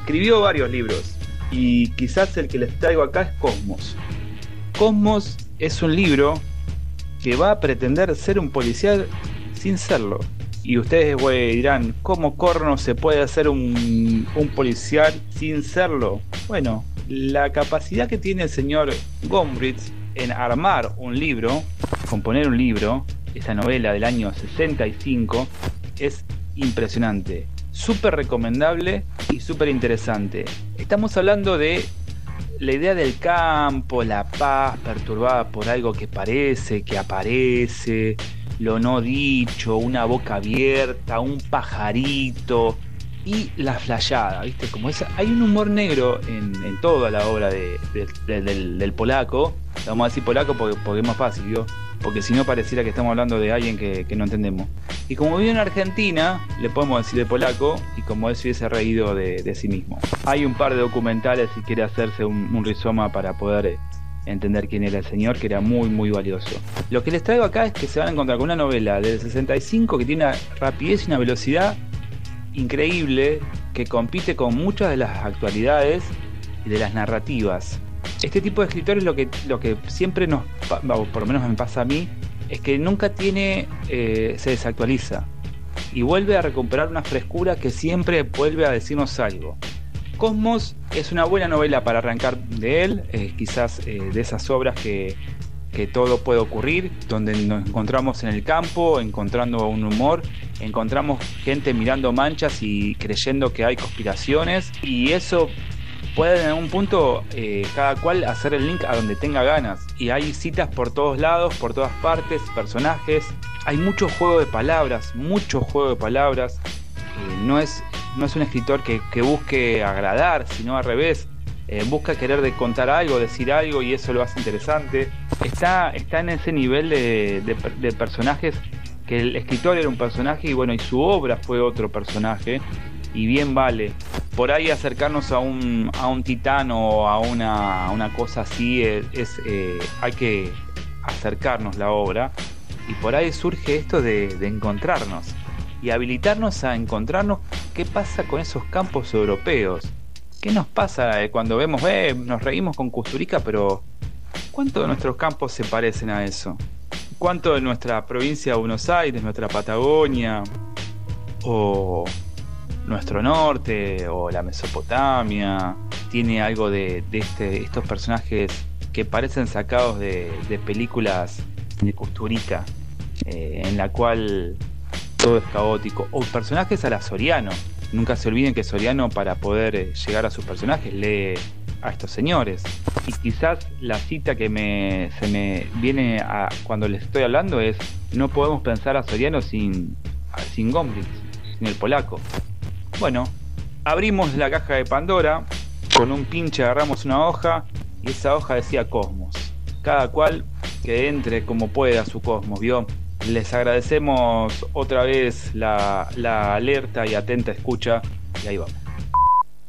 escribió varios libros y quizás el que les traigo acá es Cosmos. Cosmos es un libro que va a pretender ser un policial sin serlo. Y ustedes dirán, ¿cómo corno se puede hacer un policial sin serlo? Bueno, la capacidad que tiene el señor Gombrich en armar un libro, componer un libro, esta novela del año 65, es impresionante, súper recomendable y súper interesante. Estamos hablando de la idea del campo, la paz perturbada por algo que parece, que aparece, lo no dicho, una boca abierta, un pajarito y la flayada, ¿viste? Como esa, hay un humor negro en toda la obra del polaco. Vamos a decir polaco porque es más fácil, ¿vio? Porque si no pareciera que estamos hablando de alguien que no entendemos. Y como vive en Argentina, le podemos decir de polaco, y como él se hubiese reído de sí mismo. Hay un par de documentales si quiere hacerse un rizoma para poder entender quién era el señor, que era muy muy valioso. Lo que les traigo acá es que se van a encontrar con una novela del 65 que tiene una rapidez y una velocidad increíble, que compite con muchas de las actualidades y de las narrativas. Este tipo de escritores lo que siempre o por lo menos me pasa a mí, es que nunca se desactualiza y vuelve a recuperar una frescura que siempre vuelve a decirnos algo. Cosmos es una buena novela para arrancar de él, quizás de esas obras que todo puede ocurrir, donde nos encontramos en el campo, encontrando un humor, encontramos gente mirando manchas y creyendo que hay conspiraciones, y eso puede en algún punto cada cual hacer el link a donde tenga ganas, y hay citas por todos lados, por todas partes, personajes, hay mucho juego de palabras, no es un escritor que busque agradar, sino al revés, busca querer contar algo, decir algo, y eso lo hace interesante. Está en ese nivel de personajes, que el escritor era un personaje y bueno, y su obra fue otro personaje, y bien vale. Por ahí acercarnos a un titán o a una cosa así, hay que acercarnos la obra, y por ahí surge esto de encontrarnos y habilitarnos a encontrarnos qué pasa con esos campos europeos. ¿Qué nos pasa cuando vemos, nos reímos con Kusturica, pero ¿cuánto de nuestros campos se parecen a eso? ¿Cuánto de nuestra provincia de Buenos Aires, nuestra Patagonia, o nuestro norte, o la Mesopotamia, tiene algo de estos personajes que parecen sacados de películas de Kusturica, en la cual todo es caótico? O personajes a la Soriano. Nunca se olviden que Soriano, para poder llegar a sus personajes, lee a estos señores. Y quizás la cita que se me viene cuando les estoy hablando es: no podemos pensar a Soriano sin Gombrich, sin el polaco. Bueno, abrimos la caja de Pandora, con un pinche agarramos una hoja, y esa hoja decía Cosmos. Cada cual que entre como pueda a su cosmos, ¿vio? Les agradecemos otra vez la alerta y atenta escucha, y ahí vamos.